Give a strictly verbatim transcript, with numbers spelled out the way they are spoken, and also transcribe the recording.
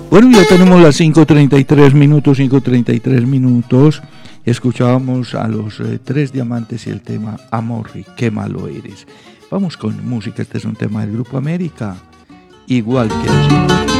Bueno, ya tenemos las cinco treinta y tres minutos, cinco treinta y tres minutos. Escuchábamos a los eh, Tres Diamantes y el tema Amorri, qué malo eres. Vamos con música, este es un tema del Grupo América, igual que ayer.